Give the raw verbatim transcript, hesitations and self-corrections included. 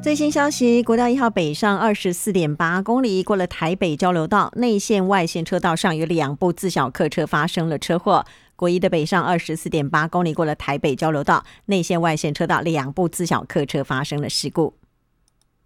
最新消息，国道一号北上 二十四点八 公里，过了台北交流道，内线外线车道上有两部自小客车发生了车祸。国一的北上 二十四点八 公里，过了台北交流道，内线外线车道两部自小客车发生了事故。